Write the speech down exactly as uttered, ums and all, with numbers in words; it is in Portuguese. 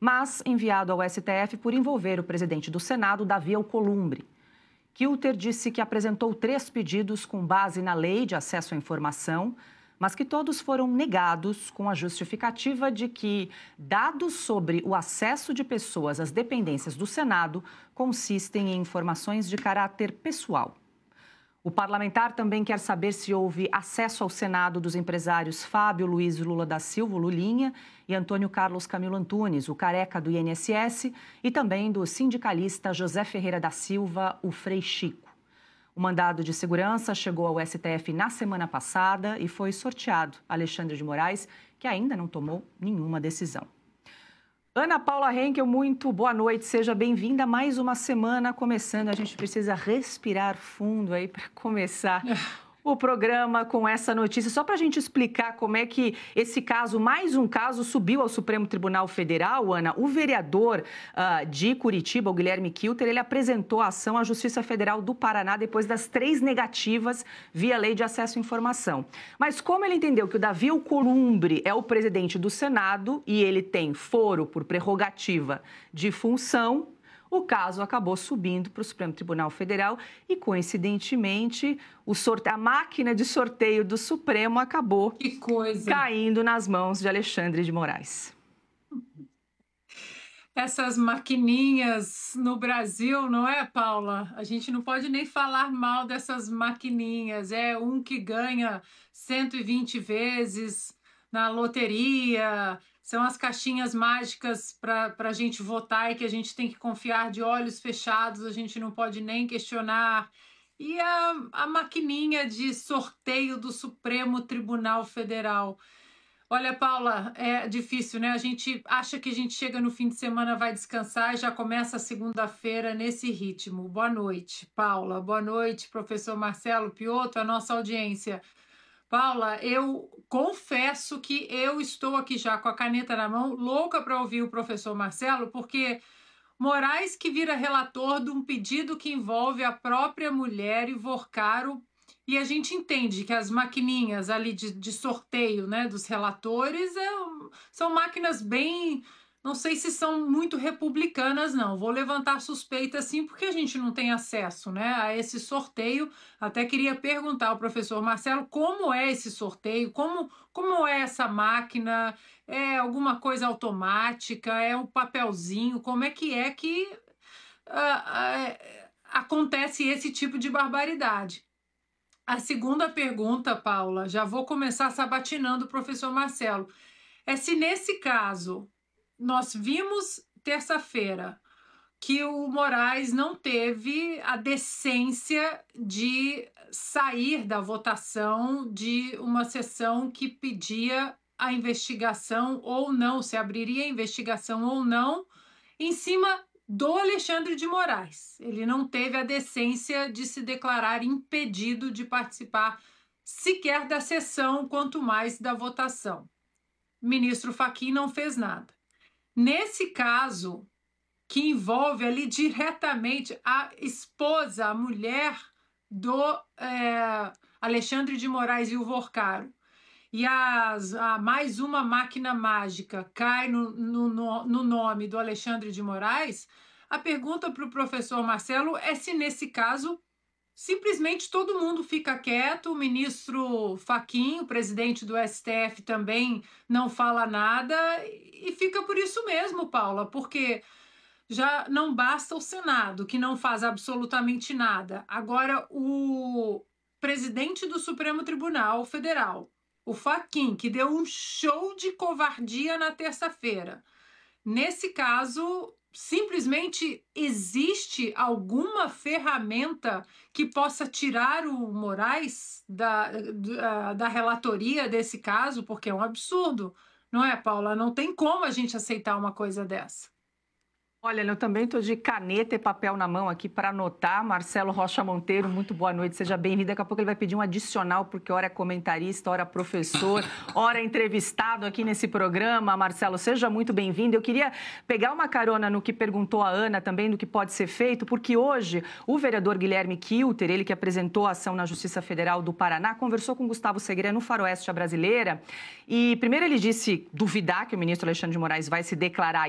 mas enviado ao S T F por envolver o presidente do Senado, Davi Alcolumbre. Kilter disse que apresentou três pedidos com base na lei de acesso à informação, mas que todos foram negados com a justificativa de que dados sobre o acesso de pessoas às dependências do Senado consistem em informações de caráter pessoal. O parlamentar também quer saber se houve acesso ao Senado dos empresários Fábio Luiz Lula da Silva, o Lulinha, e Antônio Carlos Camilo Antunes, o careca do I N S S, e também do sindicalista José Ferreira da Silva, o Frei Chico. O mandado de segurança chegou ao S T F na semana passada e foi sorteado a Alexandre de Moraes, que ainda não tomou nenhuma decisão. Ana Paula Henkel, muito boa noite, seja bem-vinda. Mais uma semana começando, a gente precisa respirar fundo aí para começar o programa com essa notícia. Só para a gente explicar como é que esse caso, mais um caso, subiu ao Supremo Tribunal Federal, Ana. O vereador uh, de Curitiba, o Guilherme Kilter, ele apresentou a ação à Justiça Federal do Paraná depois das três negativas via Lei de Acesso à Informação. Mas como ele entendeu que o Davi Alcolumbre é o presidente do Senado e ele tem foro por prerrogativa de função, o caso acabou subindo para o Supremo Tribunal Federal e, coincidentemente, o sorte... a máquina de sorteio do Supremo acabou que coisa. caindo nas mãos de Alexandre de Moraes. Essas maquininhas no Brasil, não é, Paula? A gente não pode nem falar mal dessas maquininhas. É um que ganha cento e vinte vezes na loteria. São as caixinhas mágicas para a gente votar e que a gente tem que confiar de olhos fechados, a gente não pode nem questionar. E a, a maquininha de sorteio do Supremo Tribunal Federal. Olha, Paula, é difícil, né? A gente acha que a gente chega no fim de semana, vai descansar e já começa a segunda-feira nesse ritmo. Boa noite, Paula. Boa noite, professor Marcelo Piotto, a nossa audiência. Paula, eu confesso que eu estou aqui já com a caneta na mão, louca para ouvir o professor Marcelo, porque Moraes que vira relator de um pedido que envolve a própria mulher Ivorcaro, e a gente entende que as maquininhas ali de, de sorteio, né, dos relatores é, são máquinas bem... Não sei se são muito republicanas, não. Vou levantar suspeita, sim, porque a gente não tem acesso, né, a esse sorteio. Até queria perguntar ao professor Marcelo como é esse sorteio, como, como é essa máquina, é alguma coisa automática, é um papelzinho, como é que é que uh, uh, acontece esse tipo de barbaridade. A segunda pergunta, Paula, já vou começar sabatinando o professor Marcelo, é se nesse caso... Nós vimos terça-feira que o Moraes não teve a decência de sair da votação de uma sessão que pedia a investigação ou não, se abriria a investigação ou não, em cima do Alexandre de Moraes. Ele não teve a decência de se declarar impedido de participar sequer da sessão, quanto mais da votação. O ministro Fachin não fez nada. Nesse caso, que envolve ali diretamente a esposa, a mulher do é, Alexandre de Moraes e o Ivorcaro, e as, a mais uma máquina mágica cai no, no, no nome do Alexandre de Moraes, a pergunta para o professor Marcelo é se nesse caso simplesmente todo mundo fica quieto, o ministro Fachin, o presidente do S T F, também não fala nada e fica por isso mesmo, Paula, porque já não basta o Senado, que não faz absolutamente nada. Agora, o presidente do Supremo Tribunal Federal, o Fachin, que deu um show de covardia na terça-feira. Nesse caso... Simplesmente existe alguma ferramenta que possa tirar o Moraes da, da, da relatoria desse caso? Porque é um absurdo, não é, Paula? Não tem como a gente aceitar uma coisa dessa. Olha, eu também estou de caneta e papel na mão aqui para anotar. Marcelo Rocha Monteiro, muito boa noite, seja bem-vindo. Daqui a pouco ele vai pedir um adicional, porque ora é comentarista, ora professor, ora entrevistado aqui nesse programa. Marcelo, seja muito bem-vindo. Eu queria pegar uma carona no que perguntou a Ana também, do que pode ser feito, porque hoje o vereador Guilherme Kilter, ele que apresentou a ação na Justiça Federal do Paraná, conversou com Gustavo Segreira no Faroeste Brasileira e primeiro ele disse duvidar que o ministro Alexandre de Moraes vai se declarar